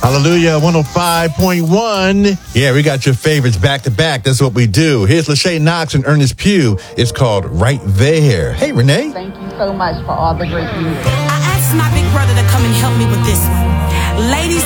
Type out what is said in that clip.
Hallelujah, 105.1. Yeah, we got your favorites back to back. That's what we do. Here's Lachey Knox and Ernest Pugh. It's called Right There. Hey, Renee. Thank you so much for all the great music. I asked my big brother to come and help me with this one. Ladies,